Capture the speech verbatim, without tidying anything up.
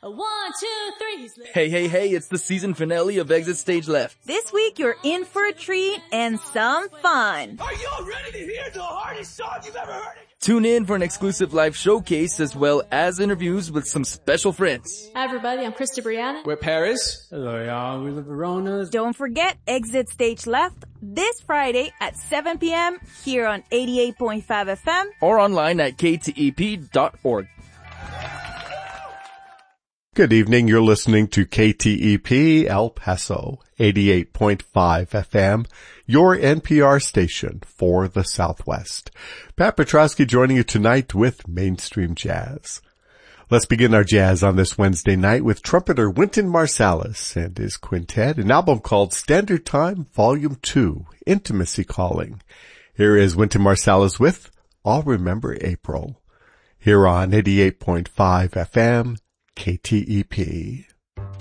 A one, two, three. He's lit. Hey, hey, hey, it's the season finale of Exit Stage Left. This week you're in for a treat and some fun. Are you all ready to hear the hardest song you've ever heard? Tune in for an exclusive live showcase as well as interviews with some special friends. Hi everybody, I'm Krista Brianna. We're Paris. Hello y'all, we're the Veronas. Don't forget Exit Stage Left this Friday at seven p.m. here on eighty-eight point five F M. Or online at K T E P dot org. Good evening, you're listening to K T E P El Paso, eighty-eight point five F M, your N P R station for the Southwest. Pat Petrosky joining you tonight with Mainstream Jazz. Let's begin our jazz on this Wednesday night with trumpeter Wynton Marsalis and his quintet, an album called Standard Time Volume two, Intimacy Calling. Here is Wynton Marsalis with I'll Remember April, here on eighty-eight point five F M, K T E P.